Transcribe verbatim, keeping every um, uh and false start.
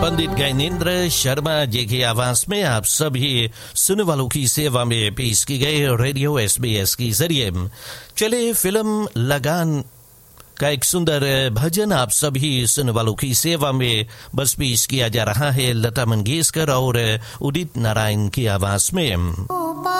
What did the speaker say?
पंडित ज्ञानेंद्र शर्मा जी की आवाज में आप सभी सुनने वालों की सेवा में पेश की गई रेडियो एसबीएस के जरिए। चले फिल्म लगान का एक सुंदर भजन आप सभी सुनने वालों की सेवा में बस पेश किया जा रहा है लता मंगेशकर और उदित नारायण की आवाज में।